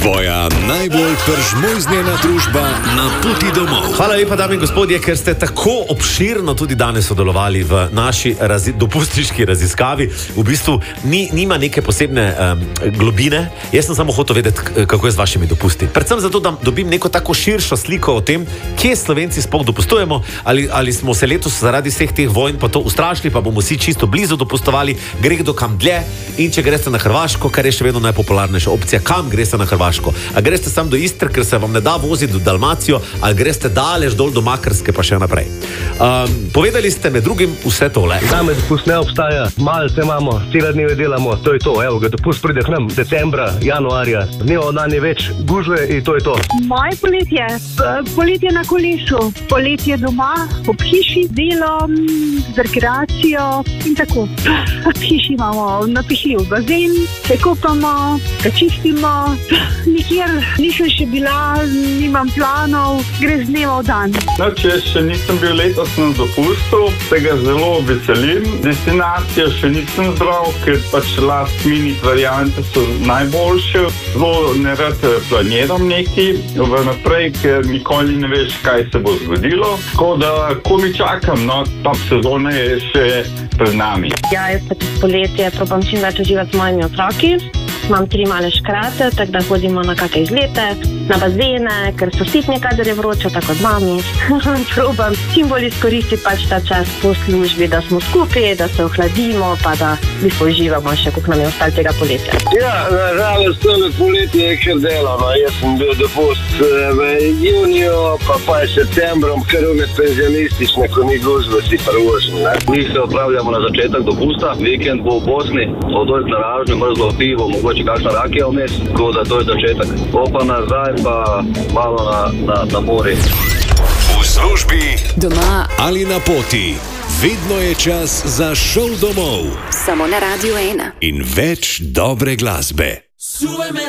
Tvoja najbolj peržmojznjena družba na poti domov. Hvala lepa, dame in gospodje, ker ste tako obširno tudi danes sodelovali v naši dopustniški raziskavi. V bistvu nima neke posebne globine. Jaz sem samo hotel vedeti, kako je z vašimi dopusti. Predvsem zato, da dobim neko tako širšo sliko o tem, kje Slovenci sploh dopustujemo, ali smo se letos zaradi vseh teh vojn pa to ustrašili, pa bomo vsi čisto blizu dopustovali, gre kdo kam dlje, in če greste na Hrvaško, kar je še vedno najpopularnejša opcija, kam greste na Hrvaško? A greste sam do Istre, ker se vam ne da voziti do Dalmacijo, ali greste daleč dol do Makarske, pa še naprej. Povedali ste med drugim vse tole. Zame dopust ne obstaja, malce imamo, cele dneve delamo, to je to. Evo ga, dopust pride k nam decembra, januarja, dneva dan je več, gužve in to je to. Moje poletje na kolesu, poletje doma, ob hiši, delom, z rekreacijo in tako. V hiši imamo napihljiv bazen, se kopamo, ga čistimo, nikjer nisem še bila, nimam planov, gre z dneva v dan. No, če še nisem bil letos na dopustu, se ga zelo veselim. Destinacijo še nisem zbral, ker pač last minute variante so najboljše. Zelo nerad planiram nekaj vnaprej, ker nikoli ne veš, kaj se bo zgodilo. Tako da, ko mi čakam, no, ta sezona je še pred nami. Ja, jaz pa poletje probam čim več uživati z mojimi otroki. Imam 3 male škrate, tako da hodimo na kakšne izlete, na bazene, ker so sitni, kadar je vroče, tako z mami. Probam čim bolj izkoristiti pač ta čas po službi, da smo skupaj, da se ohladimo, pa da uživamo še, koliko nam je ostalo tega poletja. Ja, nažalost, to poletje je kar delano. Jaz sem bil dopust v juniju, pa je septembrom, ker je penzionistične, ko ni gužve, si prvožni. Mi se odpravljamo na začetek dopusta, vikend bo v Bosni, odojk na Ražnju, mrzlo pivo, mogoče kakšna rakija vmes, tako da to je začetek. Pa nazaj, pa malo na morje. V službi, doma ali na poti, vedno je čas za šov domov. Samo na Radio 1. In več dobre glasbe.